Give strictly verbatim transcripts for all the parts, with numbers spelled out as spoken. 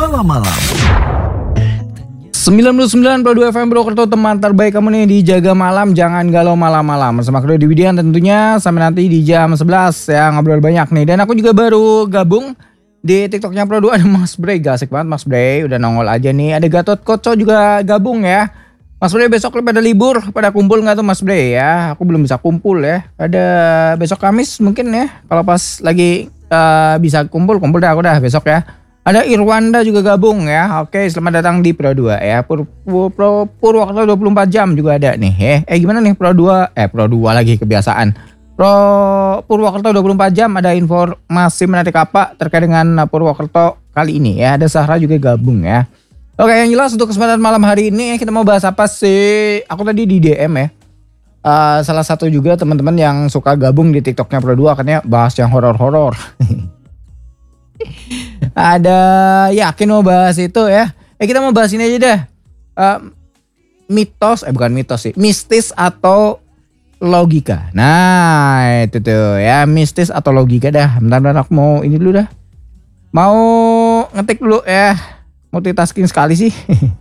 malam-malam. sembilan puluh sembilan koma dua F M Purwokerto, teman terbaik kamu nih di Jaga Malam, jangan galau malam-malam. Bersama Kedua di Widian tentunya sampai nanti di jam sebelas ya, ngobrol banyak nih. Dan aku juga baru gabung di TikToknya Pro dua, ada Mas Bray, asik banget Mas Bray, udah nongol aja nih. Ada Gatot Koco juga gabung ya. Mas Bray besok pada libur, pada kumpul nggak tuh Mas Bray ya? Aku belum bisa kumpul ya. Ada besok Kamis mungkin ya, kalau pas lagi uh, bisa kumpul, kumpul dah aku dah besok ya. Ada Irwanda juga gabung ya. Oke, selamat datang di Pro dua ya. Pur, pur, pur, Purwokerto dua puluh empat jam juga ada nih. Eh, eh gimana nih Pro dua? Eh Pro dua lagi kebiasaan. Pro Purwokerto dua puluh empat jam, ada informasi menarik apa terkait dengan Purwokerto kali ini ya. Ada Sahra juga gabung ya. Oke, yang jelas untuk kesempatan malam hari ini kita mau bahas apa sih? Aku tadi di D M ya. Uh, salah satu juga teman-teman yang suka gabung di TikToknya Pro dua katanya bahas yang horor-horor. Ada yakin mau bahas itu ya. Eh kita mau bahas ini aja deh. Uh, mitos, eh bukan mitos sih. Mistis atau logika. Nah itu tuh ya, mistis atau logika dah. Bentar-bentar aku mau ini dulu dah. Mau ngetik dulu ya. Multitasking sekali sih.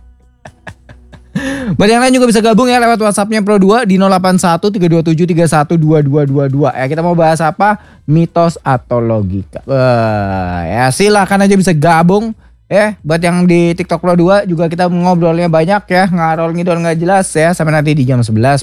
Buat yang lain juga bisa gabung ya lewat WhatsAppnya Pro dua di nol delapan satu tiga dua tujuh tiga satu dua dua dua dua. Ya kita mau bahas apa? Mitos atau logika. Wah, ya silakan aja bisa gabung ya. Buat yang di TikTok Pro dua juga kita ngobrolnya banyak ya, ngarol ngidol nggak jelas ya. Sampai nanti di jam sebelas